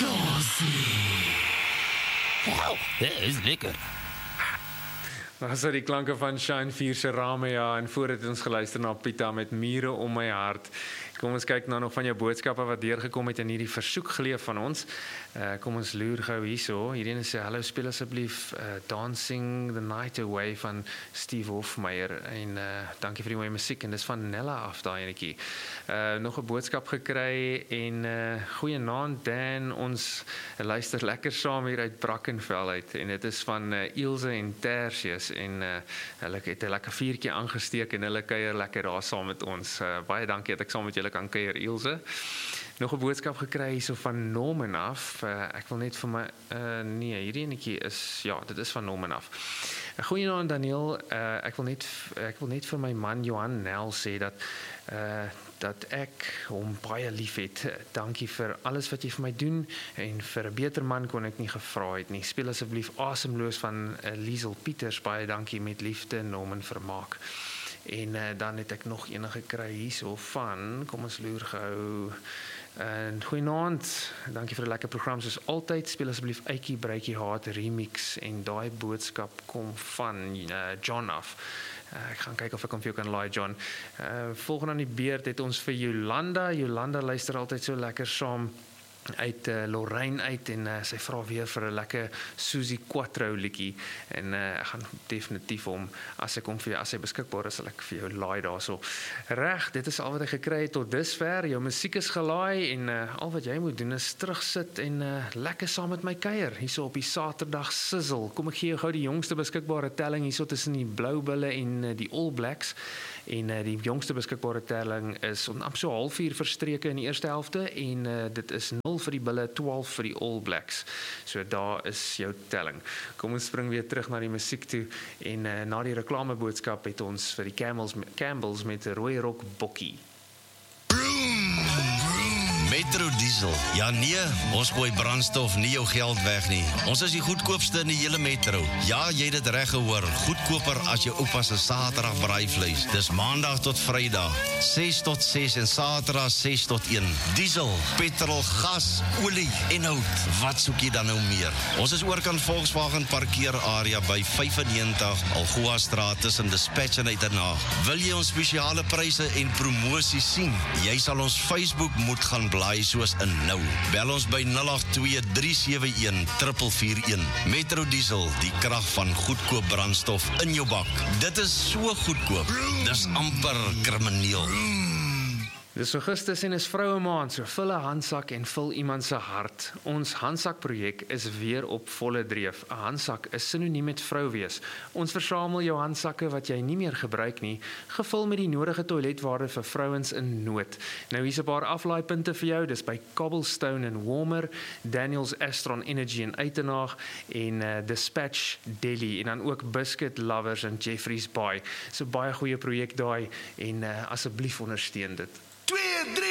Ja, is lekker. Nou, so die klanke van Shine 4 se Ramea en voor het ons geluister na Pita met Mure om my hart. Kom ons kyk nou nog van jou boodskappe wat deurgekom het in hierdie versoekgeleef van ons. Kom ons loer gou hierso. Hierdie een sê hallo, speel asseblief Dancing the Night Away van Steve Hofmeyer en dankie vir die mooi musiek en dis van Nella af daai enetjie. Nog 'n boodskap gekry en goeienaand Dan, ons luister lekker saam hier uit Brackenfell uit en dit is van Ilse en Tertius en hulle het 'n lekker vuurtjie aangesteek en hulle kuier lekker daar saam met ons. Baie dankie dat ek saam met julle kan kuier, Ilse. Nog 'n boodskap gekry hierso van Norman af. Ek wil net vir my nee, hierdie enetjie is dit is van Norman af. Goeienaand Daniel, ek wil net vir my man Johan Nel sê dat ek hom baie liefhet. Dankie vir alles wat jy vir my doen en vir 'n beter man kon ek nie gevra het nie. Speel asseblief Asemloos van Liesel Pieters. Baie dankie met liefde Norman Vermaak. En dan het ek nog enige gekry hierso van, kom ons loer gehou. Goeienaand, dankie vir 'n lekker program soos altyd. Speel asseblief Uitjie Bruitjie Haat remix en daai boodskap kom van John af. Ek gaan kyk of ek hom vir jou kan laai, John. Volgende aan die beurt het ons vir Jolanda. Jolanda luister altyd so lekker saam uit Lorraine uit en sy vra weer vir 'n lekker Susie Quattro liedjie en ek gaan definitief hom as hy beskikbaar is sal ek vir jou laai daarso. Reg, dit is al wat ek gekry het tot dusver. Jou musiek is gelaai en al wat jy moet doen is terugsit en lekker saam met my kuier hierso op die Saterdag Sizzle. Kom ek gee jou gou die jongste beskikbare telling hierso tussen die Blou Bulle en die All Blacks. En die jongste beskikbare telling is om so 4:30 verstreke in die eerste helfte en dit is 0 vir die Bulle, 12 vir die All Blacks. So daar is jou telling. Kom ons spring weer terug na die musiek toe en na die reklameboodskap het ons vir die Campbells met Rooi Rok Bokkie. Metro Diesel. Ja nee, ons gooi brandstof nie jou geld weg nie. Ons is die goedkoopste in die hele metro. Ja, jy het dit reg gehoor. Goedkoper as jou oupa se Saterdag braaivleis. Dis Maandag tot Vrydag, 6 tot 6 en Saterdag 6 tot 1. Diesel, petrol, gas, olie en hout. Wat soek jy dan nou meer? Ons is oorkant Volkswagen parkeerarea by 95 Algoa Straat tussen Dispatch en Uitenhaag. Wil jy ons spesiale pryse en promosies sien? Jy sal ons Facebook moet gaan blaai soos in nou. Bel ons by 082-371-441. Metro Diesel, die krag van goedkoop brandstof in jou bak. Dit is so goedkoop. Dis amper krimineel. Dis Augustus en is vroue maand, so vul 'n handsak en vul iemand se hart. Ons handsakprojek is weer op volle dreef. 'n Handsak is sinoniem met vrou wees. Ons versamel jou handsakke wat jy nie meer gebruik nie, gevul met die nodige toiletware vir vrouens in nood. Nou hier's 'n paar aflaaipunte vir jou, dis by Cobblestone en Warmer, Daniels Astron Energy in Uitenhaag en Dispatch Delhi en dan ook Biscuit Lovers in Jeffreys Bay. So baie goeie projek daai en asseblief ondersteun dit.